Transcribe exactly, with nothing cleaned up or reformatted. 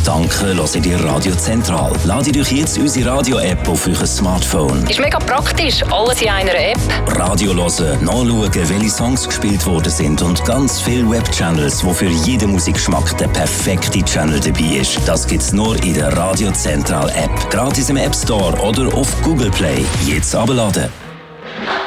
Danke hört ihr Radio Zentral. Ladet euch jetzt unsere Radio-App auf euer Smartphone. Ist mega praktisch, alles in einer App. Radio hören, nachschauen, welche Songs gespielt worden sind und ganz viele Webchannels, wo für jeden Musikgeschmack der perfekte Channel dabei ist. Das gibt's nur in der Radio Zentral App. Gratis im App Store oder auf Google Play. Jetzt abladen.